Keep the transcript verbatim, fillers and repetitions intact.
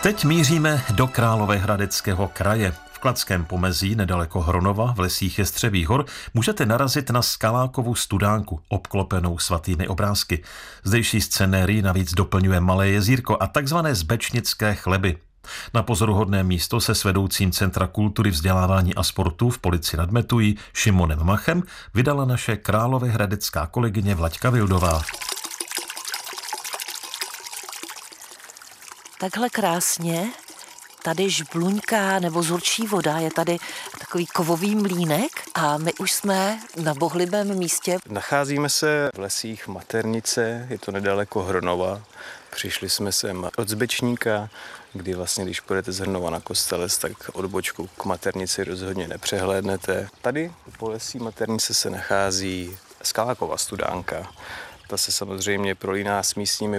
Teď míříme do Královéhradeckého kraje. V Kladském pomezí, nedaleko Hronova, v lesích Jestřebých hor, můžete narazit na Skalákovu studánku, obklopenou svatými obrázky. Zdejší scenérii navíc doplňuje malé jezírko a takzvané zbečnické chleby. Na pozoruhodné místo se s vedoucím Centra kultury, vzdělávání a sportu v Polici nad Metují Šimonem Machem vydala naše královéhradecká kolegyně Vlaďka Vildová. Takhle krásně tady žbluňká nebo zurčí voda, je tady takový kovový mlýnek a my už jsme na bohlibém místě. Nacházíme se v lesích Maternice, je to nedaleko Hronova. Přišli jsme sem od Zbečníka, kdy vlastně, když půjdete z Hronova na Kostelec, tak odbočku k Maternici rozhodně nepřehlédnete. Tady po lesí Maternice se nachází Skalákova studánka. Ta se samozřejmě prolíná s místními